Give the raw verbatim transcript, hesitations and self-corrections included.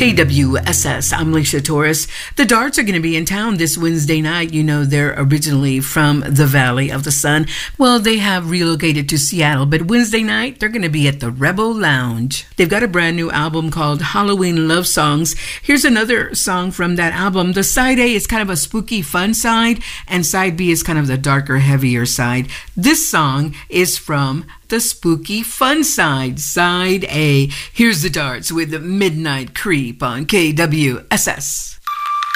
K W S S, I'm Alicia Torres. The Darts are going to be in town this Wednesday night. You know, they're originally from the Valley of the Sun. Well, they have relocated to Seattle, but Wednesday night, they're going to be at the Rebel Lounge. They've got a brand new album called Halloween Love Songs. Here's another song from that album. The side A is kind of a spooky, fun side, and side B is kind of the darker, heavier side. This song is from the spooky fun side, side A. Here's the Darts with the Midnight Creep on K W S S.